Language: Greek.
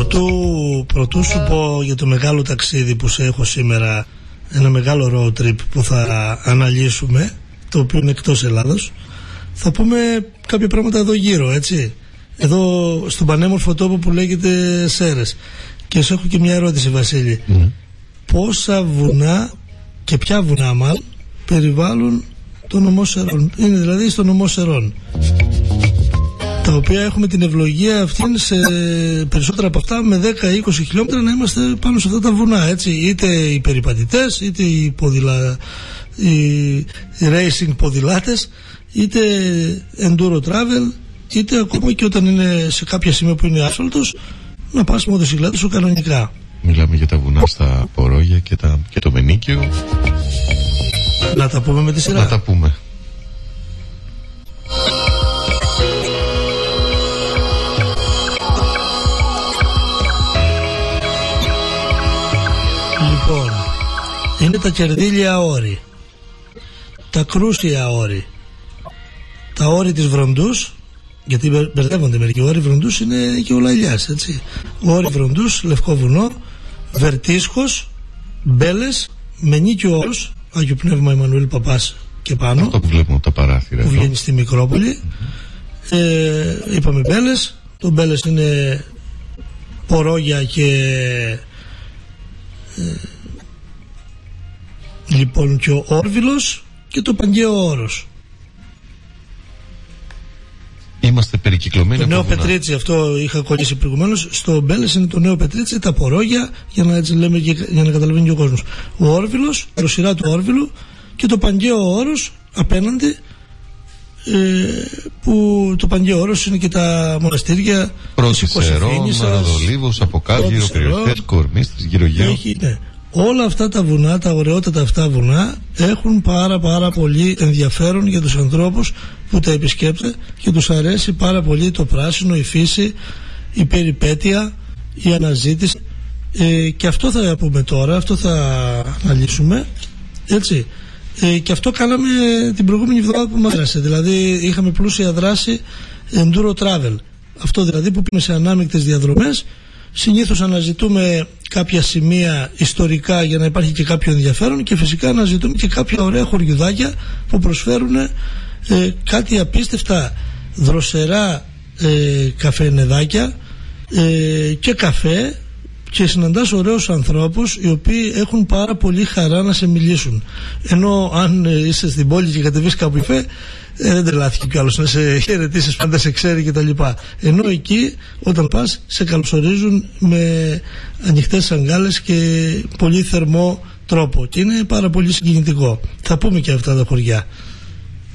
Πρωτού σου πω για το μεγάλο ταξίδι που σε έχω σήμερα, ένα μεγάλο road trip που θα αναλύσουμε, το οποίο είναι εκτός Ελλάδος, θα πούμε κάποια πράγματα εδώ γύρω, έτσι. Εδώ στον πανέμορφο τόπο που λέγεται Σέρρες. Και σου έχω και μια ερώτηση, Βασίλη. Πόσα βουνά και ποια βουνά μάλλον περιβάλλουν το νομό Σερών? Είναι δηλαδή στο νομό Σερών, τα οποία έχουμε την ευλογία αυτήν σε περισσότερα από αυτά με 10-20 χιλιόμετρα να είμαστε πάνω σε αυτά τα βουνά, έτσι. Είτε οι περιπατητές, είτε οι racing ποδηλάτες, είτε enduro travel, είτε ακόμα και όταν είναι σε κάποια σημεία που είναι άσφαλτος να πας μοτοσυκλέτα σου κανονικά. Μιλάμε για τα βουνά στα Πορόγια και το Μενίκιο. Να τα πούμε με τη σειρά. Να τα πούμε. Λοιπόν, είναι τα κερδίλια όρη, τα κρούσια όρη, τα όρη της Βροντούς, γιατί μπερδεύονται μερικοί. Όρη Βροντούς είναι και ο Λαλιάς, έτσι. Όρη Βροντούς, Λευκό Βουνό, Βερτίσχος, Μπέλες, Μενίκιο Όρος, Άγιο Πνεύμα Εμμανουήλ Παπάς και πάνω. Αυτό που βλέπουμε από τα παράθυρα. Που βγαίνει στη Μικρόπολη. Είπαμε Μπέλες. Το Μπέλες είναι Πορόγια και λοιπόν και ο Όρβιλος και το Παγκαίο Όρος. Είμαστε περικυκλωμένοι. Το Νέο Πετρίτσι, αυτό είχα κολλήσει προηγουμένως. Στο Μπέλες είναι το Νέο Πετρίτσι, τα Πορόγια, για να έτσι λέμε και για να καταλαβαίνει και ο κόσμος. Ο Όρβιλος, δροσερά του Όρβιλου, και το Παγκαίο Όρος απέναντι, που το Παγκαίο Όρος είναι και τα μοναστήρια. Πρώτη Σερών, Ροδολίβος, Αποκάλυρο, Περιοχές, Κορμίστης, γύρω-γύρω. Ναι. Όλα αυτά τα βουνά, τα ωραιότατα αυτά βουνά, έχουν πάρα πολύ ενδιαφέρον για τους ανθρώπους που τα επισκέπτονται και τους αρέσει πάρα πολύ το πράσινο, η φύση, η περιπέτεια, η αναζήτηση. Και αυτό θα πούμε τώρα, αυτό θα αναλύσουμε, έτσι. Και αυτό κάναμε την προηγούμενη εβδομάδα που μας άρεσε. Δηλαδή είχαμε πλούσια δράση enduro travel. Αυτό δηλαδή που πήγαμε σε ανάμεικτες διαδρομές. Συνήθως αναζητούμε κάποια σημεία ιστορικά για να υπάρχει και κάποιο ενδιαφέρον, και φυσικά αναζητούμε και κάποια ωραία χωριουδάκια που προσφέρουν κάτι απίστευτα δροσερά καφενεδάκια και καφέ, και συναντάς ωραίους ανθρώπους οι οποίοι έχουν πάρα πολύ χαρά να σε μιλήσουν. Ενώ αν είσαι στην πόλη και κατεβείς κάπου υφέ, δεν τρελάθηκε κι άλλος να σε χαιρετήσεις, πάντα σε ξέρει κτλ. Ενώ εκεί όταν πας σε καλωσορίζουν με ανοιχτές αγκάλες και πολύ θερμό τρόπο, και είναι πάρα πολύ συγκινητικό. Θα πούμε και αυτά τα χωριά.